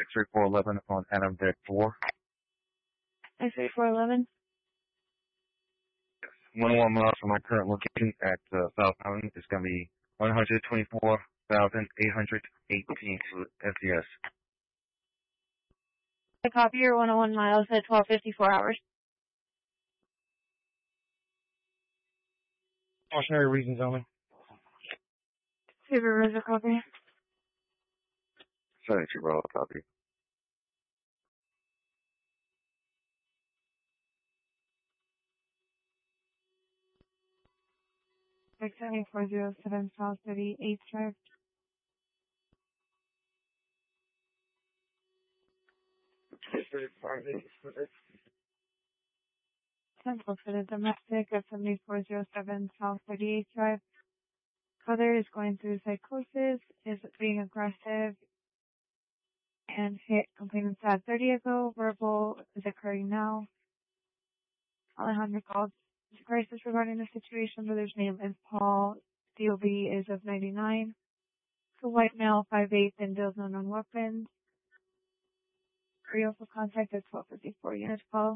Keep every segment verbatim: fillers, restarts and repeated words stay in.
six three four one one on Adam Deck four. six three four one one? Yes. one oh one miles from my current location at uh, South Mountain. It's going to be one hundred twenty-four thousand eight hundred eighteen F T S. I copy your one oh one miles at twelve fifty-four hours. Cautionary reasons only. Super Rosa copy. seventy-two roll copy. six seven four zero seven South thirty-eighth Drive. Central for the domestic at seventy-four oh seven South thirty-eighth Drive. Brother is going through psychosis, is being aggressive, and hit complainants at thirty ago. Verbal is occurring now. Alejandro called to crisis regarding the situation. Brother's name is Paul. D O B is of ninety-nine. So white male, five eight, and deals no known weapons. Real for contact at twelve fifty-four unit call.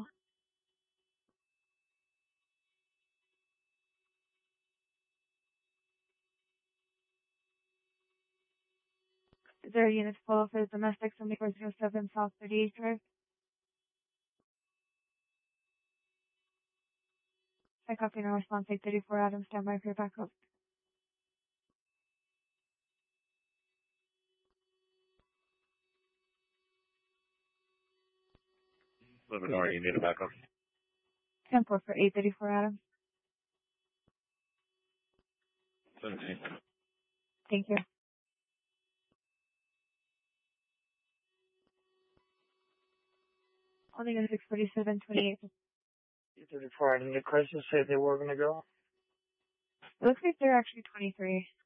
Is there a unit call for the domestic seventy-four oh seven South thirty-eighth Drive? I copy no response. eight thirty-four Adam, standby for your backup. Living or you need a backup? ten four for eight thirty-four Adam. seventeen. Thank you. Holding a six forty-seven twenty-eight. eight thirty-four Adam, the crisis said they were going to go. It looks like they're actually twenty-three.